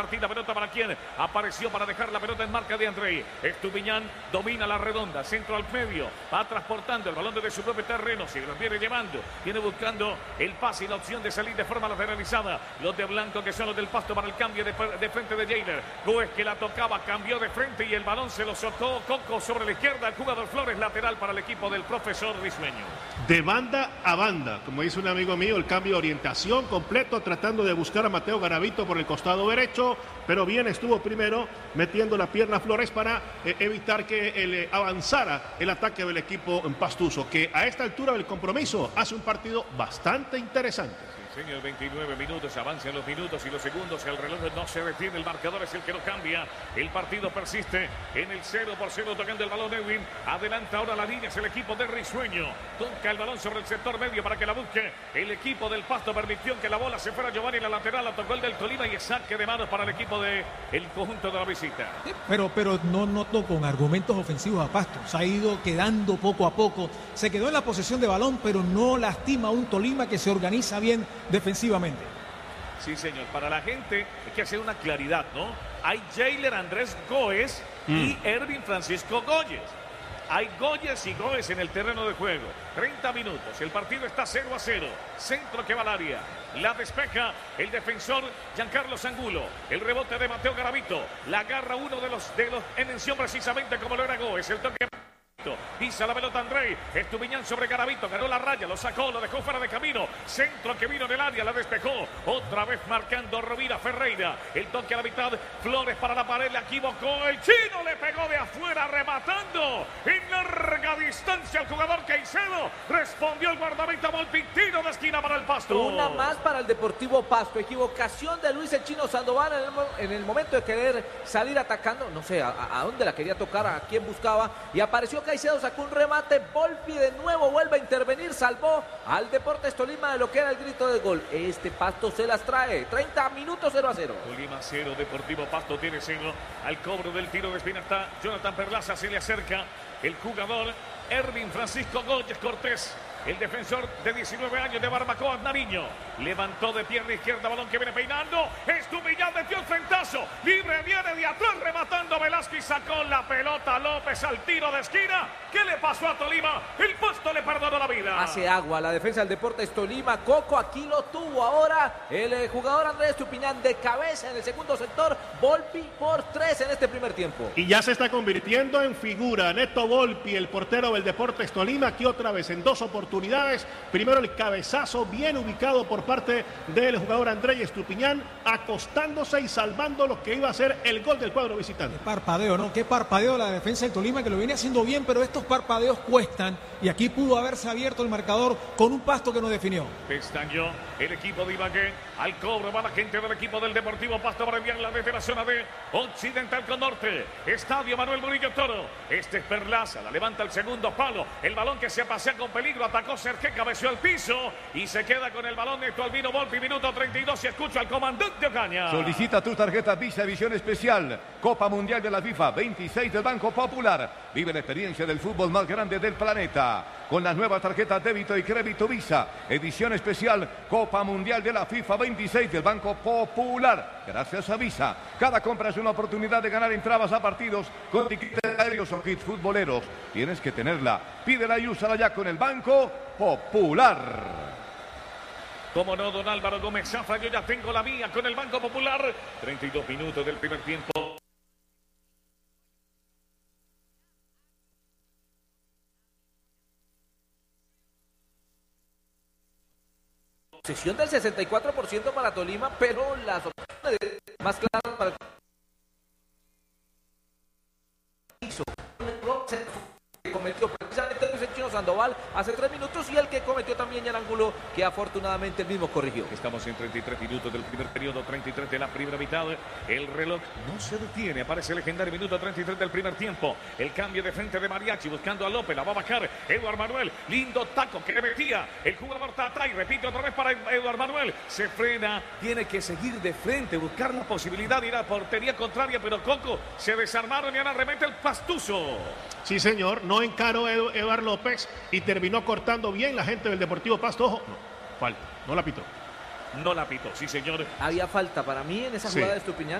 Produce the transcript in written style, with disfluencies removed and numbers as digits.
Martín, la pelota para quién, apareció para dejar la pelota en marca de Andrei. Estupiñán domina la redonda, centro al medio, va transportando el balón desde su propio terreno, se lo viene llevando, viene buscando el pase y la opción de salir de forma lateralizada. Los de blanco que son los del Pasto para el cambio de frente de Jailer. Gómez que la tocaba, cambió de frente y el balón se lo soltó Coco sobre la izquierda. El jugador Flores, lateral para el equipo del profesor Risueño. De banda a banda, como dice un amigo mío, el cambio de orientación completo, tratando de buscar a Mateo Garavito por el costado derecho, pero bien estuvo primero metiendo la pierna Flores para evitar que avanzara el ataque del equipo en Pastuso, que a esta altura del compromiso hace un partido bastante interesante. Señor, 29 minutos, avanzan los minutos y los segundos, el reloj no se detiene, el marcador es el que no cambia, el partido persiste en el 0-0, tocando el balón Edwin, adelanta ahora la línea, es el equipo de Risueño, toca el balón sobre el sector medio para que la busque, el equipo del Pasto permitió que la bola se fuera a Giovanni en la lateral, la tocó el del Tolima y es saque de manos para el equipo del conjunto de la visita. Pero no noto con argumentos ofensivos a Pasto, se ha ido quedando poco a poco, se quedó en la posesión de balón, pero no lastima a un Tolima que se organiza bien defensivamente. Sí, señor. Para la gente hay que hacer una claridad, ¿no? Hay Jailer Andrés Góez y Ervin Francisco Góyez. Hay Góyez y Góez en el terreno de juego. 30 minutos. El partido está 0-0. Centro que va al área. La despeja el defensor Giancarlo Angulo. El rebote de Mateo Garavito. La agarra uno de los en mención precisamente como lo era Góez. El toque. Pisa la pelota Andrei, Estupiñán sobre Garavito, ganó la raya, lo sacó, lo dejó fuera de camino, centro que vino en el área, la despejó, otra vez marcando Rovira Ferreira, el toque a la mitad, Flores para la pared, le equivocó, el chino le pegó de afuera, rematando en larga distancia al jugador Caicedo, respondió el guardameta Volpi, tiro de esquina para el Pasto. Una más para el Deportivo Pasto, equivocación de Luis el Chino Sandoval en el momento de querer salir atacando, no sé a dónde la quería tocar, a quién buscaba, y apareció Caicedo, sacó un remate, Volpi de nuevo vuelve a intervenir, salvó al Deportes Tolima de lo que era el grito de gol. Este Pasto se las trae, 30 minutos 0-0. Tolima 0, Deportivo Pasto tiene 0. Al cobro del tiro de esquina está Jonathan Perlaza, se le acerca el jugador Ervin Francisco Gómez Cortés. El defensor de 19 años de Barbacoa, Nariño. Levantó de pierna izquierda, balón que viene peinando. Estupiñán metió el frentazo. Libre viene de atrás, rematando Velázquez. Sacó la pelota López al tiro de esquina. ¿Qué le pasó a Tolima? El Pasto le perdonó la vida. Hace agua la defensa del Deportes Tolima. Coco aquí lo tuvo ahora. El jugador Andrés Estupiñán de cabeza en el segundo sector. Volpi por 3 en este primer tiempo. Y ya se está convirtiendo en figura. Neto Volpi, el portero del Deportes Tolima, aquí otra vez en 2 oportunidades. Primero el cabezazo bien ubicado por parte del jugador Andrés Estupiñán, acostándose y salvando lo que iba a ser el gol del cuadro visitante. Qué parpadeo, ¿no? Qué parpadeo la defensa del Tolima, que lo viene haciendo bien, pero estos parpadeos cuestan, y aquí pudo haberse abierto el marcador con un Pasto que no definió. Pestañó el equipo de Ibagué, al cobro va la gente del equipo del Deportivo Pasto para enviarla desde la zona de Occidental con Norte. Estadio Manuel Murillo Toro. Este es Perlaza, la levanta el segundo palo, el balón que se pasea con peligro, atacó Sergé, cabeció al piso y se queda con el balón Neto Albino Volpi, minuto 32, y escucha al comandante Ocaña. Solicita tu tarjeta Visa Edición Especial, Copa Mundial de la FIFA 26 del Banco Popular. Vive la experiencia del fútbol más grande del planeta con las nuevas tarjetas débito y crédito Visa, edición especial Copa Mundial de la FIFA 26 del Banco Popular. Gracias a Visa, cada compra es una oportunidad de ganar entradas a partidos con tiquetes aéreos o kits futboleros. Tienes que tenerla, pídela y úsala ya con el Banco Popular. Como no, don Álvaro Gómez Zafra, yo ya tengo la mía con el Banco Popular. 32 minutos del primer tiempo. Posesión del 64% para Tolima, pero las opciones más claras para el que cometió precisamente el Chino Sandoval hace 3 minutos, y el que cometió también Yarangulo, que afortunadamente el mismo corrigió. Estamos en 33 minutos del primer periodo, 33 de la primera mitad. El reloj no se detiene, aparece el legendario minuto 33 del primer tiempo. El cambio de frente de Mariachi buscando a López, la va a bajar Eduard Manuel, lindo taco que le metía el jugador Tata, y repite otra vez para Eduard Manuel, se frena, tiene que seguir de frente, buscar la posibilidad de ir a portería contraria, pero Coco se desarmaron y ahora remete el Pastuso. Sí, señor, no encaró Eduard López y terminó cortando bien la gente del Deportivo Pasto. Ojo, no, falta, no la pitó. No la pitó, sí, señor. Había falta para mí en esa jugada de Estupiñán.